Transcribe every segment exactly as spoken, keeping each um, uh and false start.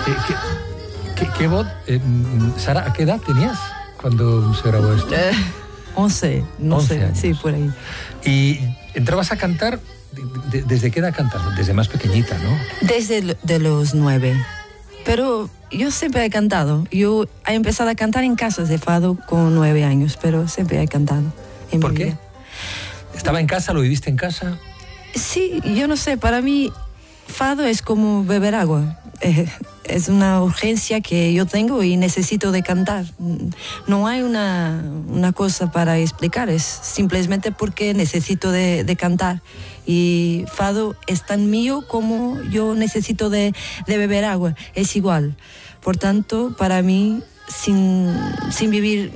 Eh, ¿qué, qué, qué voz? Eh, Sara, ¿a qué edad tenías cuando se grabó esto? Eh, once, no once sé, años. sí, por ahí. ¿Y entrabas a cantar? De, de, ¿Desde qué edad cantas? Desde más pequeñita, ¿no? Desde de los nueve. Pero yo siempre he cantado. Yo he empezado a cantar en casas de fado con nueve años, pero siempre he cantado. En ¿Por mi qué? vida. ¿Estaba en casa? ¿Lo viviste en casa? Sí, yo no sé, para mí fado es como beber agua. Eh, es una urgencia que yo tengo y necesito de cantar. No hay una, una cosa para explicar, es simplemente porque necesito de, de cantar. Y fado es tan mío como yo necesito de, de beber agua, es igual. Por tanto, para mí, sin, sin vivir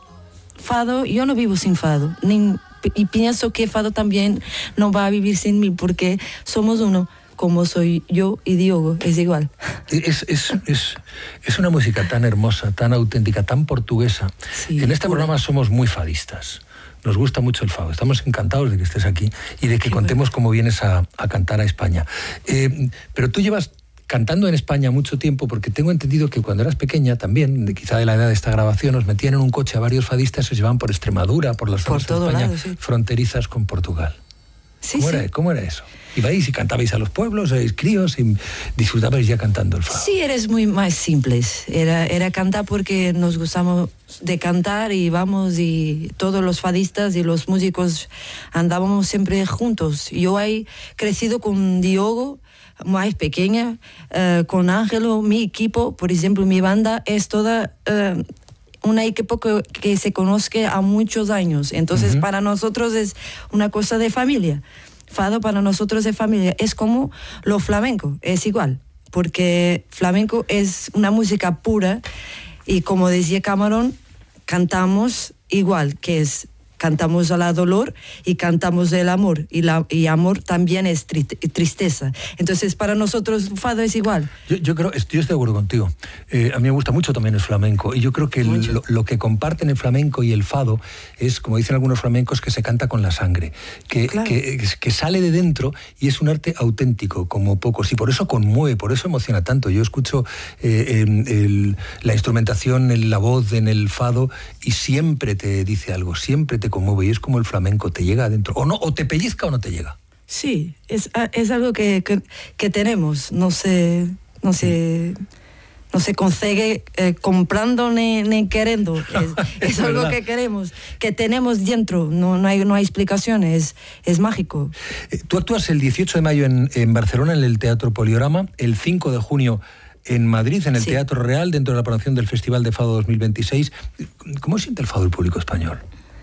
fado, yo no vivo sin fado, ni, y pienso que fado también no va a vivir sin mí, porque somos uno, como soy yo y Diogo, es igual. Es, es, es, es una música tan hermosa, tan auténtica, tan portuguesa. Sí, en este pura. programa somos muy fadistas. Nos gusta mucho el fado. Estamos encantados de que estés aquí y de que Qué contemos bueno. cómo vienes a, a cantar a España. Eh, pero tú llevas cantando en España mucho tiempo, porque tengo entendido que cuando eras pequeña también, de quizá de la edad de esta grabación, os metían en un coche a varios fadistas, se llevaban por Extremadura, por las Por zonas de todo España lado, sí. fronterizas con Portugal. Sí, ¿Cómo, sí. Era, ¿Cómo era eso? Ibais y cantabais a los pueblos, erais críos y disfrutabais ya cantando el fado. Sí, eres muy más simples. Era, era cantar porque nos gustamos de cantar y vamos y todos los fadistas y los músicos andábamos siempre juntos. Yo he crecido con Diogo, más pequeña, uh, con Ángelo, mi equipo, por ejemplo, mi banda es toda... Uh, una equipo que, que se conozca a muchos años. Entonces, uh-huh. para nosotros es una cosa de familia. Fado para nosotros es familia. Es como lo flamenco, es igual. Porque flamenco es una música pura y, como decía Camarón, cantamos igual, que es... Cantamos a la dolor y cantamos el amor. Y, la, y amor también es tri, tristeza. Entonces, para nosotros, fado es igual. Yo, yo creo, estoy, yo estoy de acuerdo contigo. Eh, a mí me gusta mucho también el flamenco. Y yo creo que el, lo, lo que comparten el flamenco y el fado es, como dicen algunos flamencos, que se canta con la sangre. Que, claro. que, que sale de dentro y es un arte auténtico, como pocos. Y por eso conmueve, por eso emociona tanto. Yo escucho eh, el, el, la instrumentación, el, la voz en el fado y siempre te dice algo, siempre te conmueve y es como el flamenco, te llega adentro. O no, o te pellizca o no te llega. Sí, es, es algo que, que, que tenemos, no se, no se, no se consigue eh, comprando ni, ni queriendo. Es, es, es algo que queremos, que tenemos dentro, no, no, hay, no hay explicaciones, es, es mágico. Eh, tú actúas el dieciocho de mayo en, en Barcelona, en el Teatro Poliorama, el cinco de junio en Madrid, en el sí. Teatro Real, dentro de la programación del Festival de Fado dos mil veintiséis. ¿Cómo siente el fado el público español?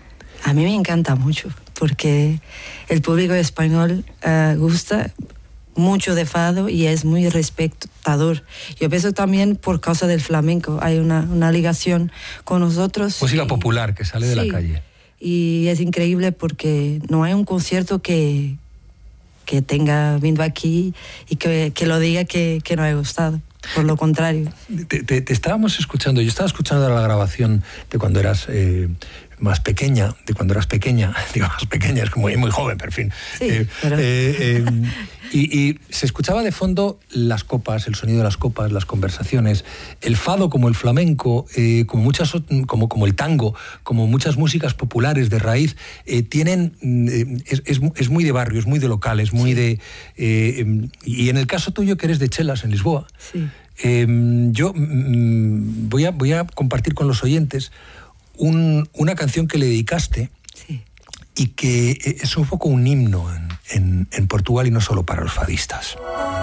A mí me encanta mucho, porque el público español uh, gusta mucho de fado y es muy respetador. Yo pienso también por causa del flamenco, hay una, una ligación con nosotros. Música y, popular que sale sí, de la calle. Y es increíble porque no hay un concierto que, que tenga vindo aquí y que, que lo diga que, que no ha gustado. Por lo contrario. Te, te, te estábamos escuchando, yo estaba escuchando la grabación de cuando eras eh, más pequeña, de cuando eras pequeña, digo más pequeña, es como muy joven, pero en fin. Sí, eh, pero... eh, eh, y, y se escuchaba de fondo las copas, el sonido de las copas, las conversaciones, el fado como el flamenco, eh, como muchas, como, como el tango, como muchas músicas populares de raíz, eh, tienen, eh, es, es, es muy de barrio, es muy de local, es muy sí. de... Eh, y en el caso tuyo, que eres de Chelas, en Lisboa, sí. eh, yo mm, voy, a, voy a compartir con los oyentes un, una canción que le dedicaste sí. y que es un poco un himno en, en, en Portugal y no solo para los fadistas.